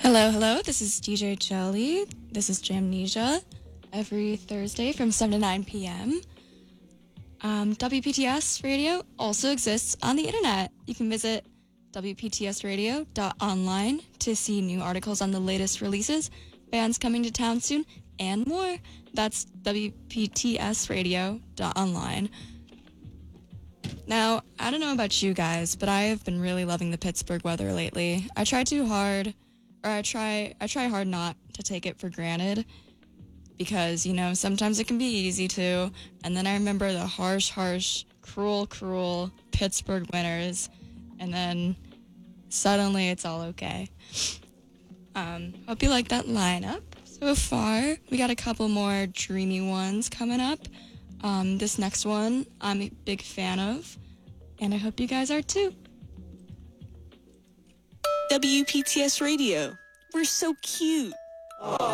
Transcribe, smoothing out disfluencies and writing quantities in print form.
Hello, hello. This is DJ Jelly. This is Jamnesia. Every Thursday from 7 to 9 p.m. WPTS Radio also exists on the internet. You can visit WPTSradio.online to see new articles on the latest releases, bands coming to town soon, and more. That's WPTSradio.online. Now, I don't know about you guys, but I have been really loving the Pittsburgh weather lately. I try hard not to take it for granted because, sometimes it can be easy to. And then I remember the harsh, cruel Pittsburgh winters. And then suddenly it's all okay. Hope you like that lineup so far. We got a couple more dreamy ones coming up. This next one I'm a big fan of, and I hope you guys are too. WPTS Radio. We're so cute.